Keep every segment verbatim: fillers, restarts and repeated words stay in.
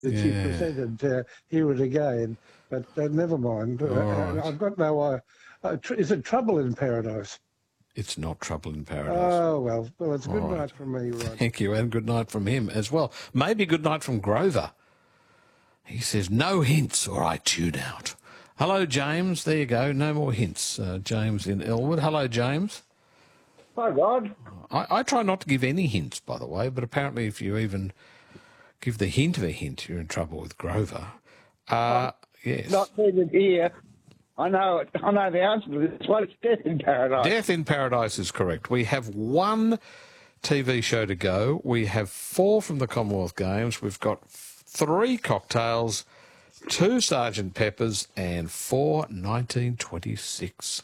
that she Yeah. presented uh, Hear It Again, but uh, never mind. Uh, right. I've got no... Uh, uh, tr- is it Trouble in Paradise? It's not Trouble in Paradise. Oh, well, well, it's a good All right. night from me, Rod. Thank you, and good night from him as well. Maybe good night from Grover. He says, no hints or I tune out. Hello, James. There you go. No more hints. Uh, James in Elwood. Hello, James. Hi, Rod. I, I try not to give any hints, by the way, but apparently if you even give the hint of a hint, you're in trouble with Grover. Uh, yes. Not needed here. I know it. I know the answer to this one. It's Death in Paradise. Death in Paradise is correct. We have one T V show to go. We have four from the Commonwealth Games. We've got three cocktails, two Sergeant Peppers, and four nineteen twenty-six.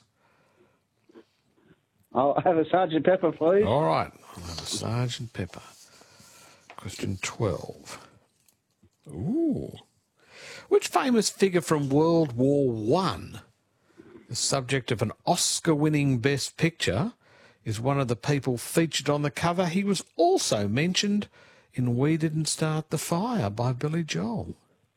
I'll have a Sergeant Pepper, please. All right. I'll have a Sergeant Pepper. Question twelve. Ooh. Which famous figure from World War One, the subject of an Oscar-winning Best Picture, is one of the people featured on the cover? He was also mentioned in We Didn't Start the Fire by Billy Joel.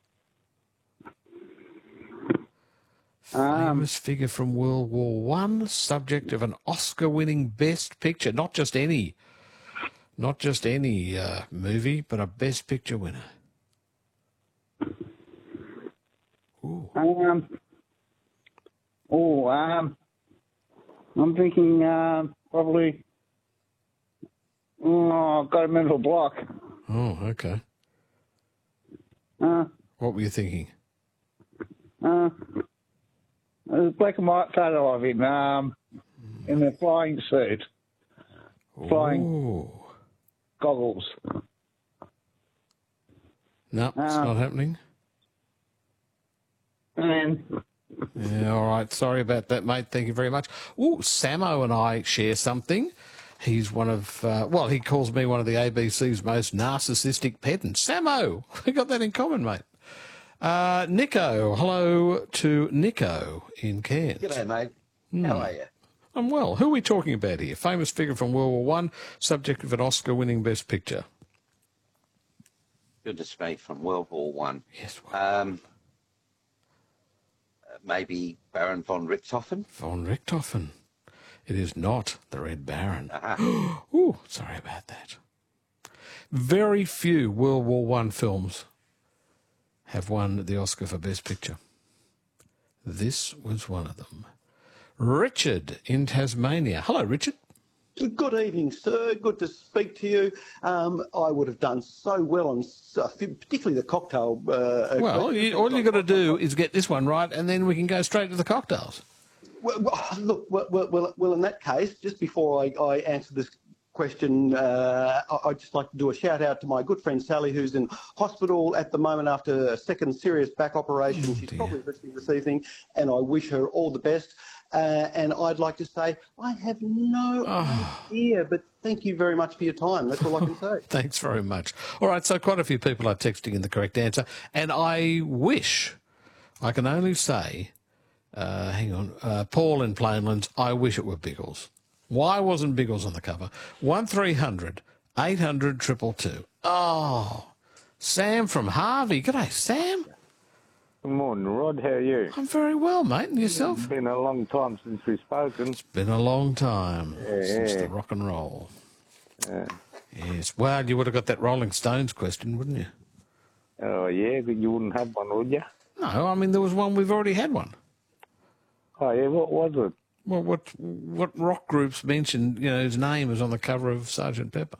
Um, Famous figure from World War One, subject of an Oscar-winning Best Picture. Not just any, not just any uh, movie, but a Best Picture winner. Ooh. Um, oh, um, I'm thinking um, probably. Oh, I've got a mental block. Oh, okay. Uh, What were you thinking? uh, there's a black and white photo of him um, in a flying suit, flying Ooh. goggles. No, it's Uh, not happening. And Yeah, all right. Sorry about that, mate. Thank you very much. Ooh, Samo and I share something. He's one of, uh, well, he calls me one of the A B C's most narcissistic pedants. Samo, we got that in common, mate. Uh, Nico, hello to Nico in Cairns. G'day, mate. Hmm. How are you? I'm well. Who are we talking about here? Famous figure from World War One, subject of an Oscar-winning Best Picture. Goodness me, from World War One. Yes. Well, Um, uh, maybe Baron von Richthofen? von Richthofen. It is not the Red Baron. Uh-huh. Ooh, sorry about that. Very few World War One films have won the Oscar for Best Picture. This was one of them. Richard in Tasmania. Hello, Richard. Good evening, sir. Good to speak to you. Um, I would have done so well on, uh, particularly the cocktail. Uh, Well, you, all you've got to do is get this one right, and then we can go straight to the cocktails. Well, well, look, well, well, well, in that case, just before I, I answer this question, uh, I- I'd just like to do a shout out to my good friend Sally, who's in hospital at the moment after a second serious back operation. Oh, She's dear. probably listening this evening, and I wish her all the best. Uh, and I'd like to say I have no Oh. idea, but thank you very much for your time. That's all I can say. Thanks very much. All right, so quite a few people are texting in the correct answer, and I wish, I can only say, uh, hang on, uh, Paul in Plainlands, I wish it were Biggles. Why wasn't Biggles on the cover? one three hundred eight hundred two two two. Oh, Sam from Harvey. G'day, Sam. Good morning, Rod. How are you? I'm very well, mate. And yourself? It's been a long time since we've spoken. It's been a long time Yeah, since yeah. the rock and roll. Yeah. Yes. Well, you would have got that Rolling Stones question, wouldn't you? Oh, yeah, but you wouldn't have one, would you? No, I mean, there was one, we've already had one. Oh, yeah, what was it? Well, what what rock groups mentioned, you know, his name is on the cover of Sergeant Pepper?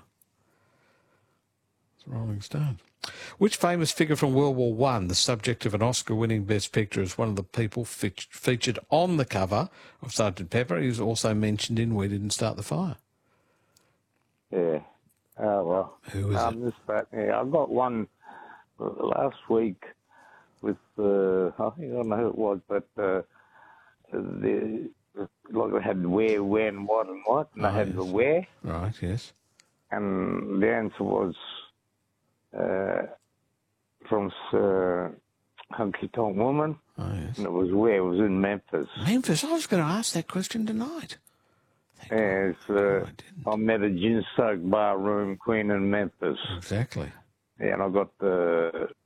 It's Rolling Stones. Which famous figure from World War One, the subject of an Oscar-winning Best Picture, is one of the people fe- featured on the cover of Sergeant Pepper? He was also mentioned in We Didn't Start the Fire. Yeah. Oh, well. Who is I it? missed that. Yeah, I got one uh, last week with, uh, I think I don't know who it was, but uh, the, like they had where, when, what, and what, and Oh, I had yes. the where, Right, yes. and the answer was uh, from Sir Hunky Tonk Woman, Oh, yes. and it was where, it was in Memphis. Memphis, I was going to ask that question tonight. Thank Yeah, God. it's, uh, Oh, I didn't. I met a gin-soaked bar room queen in Memphis. Exactly. Yeah, and I got the